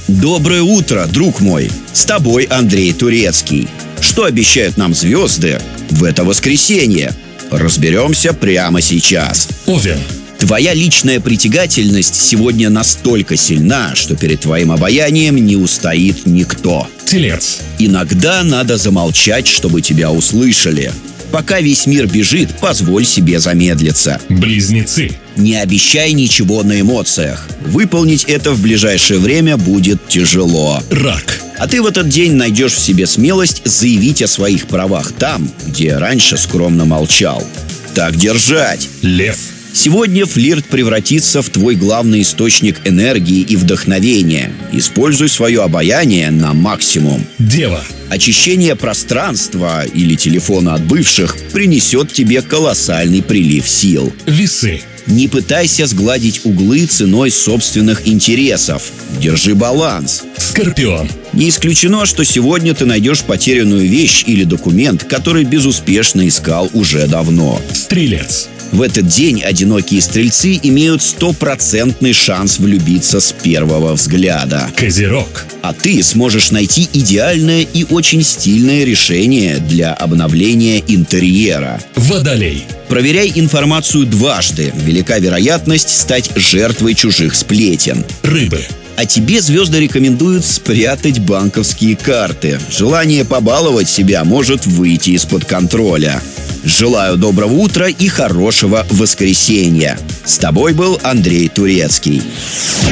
Доброе утро, друг мой! С тобой Андрей Турецкий. Что обещают нам звезды в это воскресенье? Разберемся прямо сейчас. Овен. Твоя личная притягательность сегодня настолько сильна, что перед твоим обаянием не устоит никто. Телец. Иногда надо замолчать, чтобы тебя услышали. Пока весь мир бежит, позволь себе замедлиться. Близнецы. Не обещай ничего на эмоциях. Выполнить это в ближайшее время будет тяжело. Рак. А ты в этот день найдешь в себе смелость заявить о своих правах там, где раньше скромно молчал. Так держать! Лев. Сегодня флирт превратится в твой главный источник энергии и вдохновения. Используй свое обаяние на максимум. Дева. Очищение пространства или телефона от бывших принесет тебе колоссальный прилив сил. Весы. Не пытайся сгладить углы ценой собственных интересов. Держи баланс. Скорпион. Не исключено, что сегодня ты найдешь потерянную вещь или документ, который безуспешно искал уже давно. Стрелец. В этот день одинокие стрельцы имеют 100% шанс влюбиться с первого взгляда. Козерог. А ты сможешь найти идеальное и очень стильное решение для обновления интерьера. Водолей. Проверяй информацию дважды. Велика вероятность стать жертвой чужих сплетен. Рыбы. А тебе звезды рекомендуют спрятать банковские карты. Желание побаловать себя может выйти из-под контроля. Желаю доброго утра и хорошего воскресенья. С тобой был Андрей Турецкий.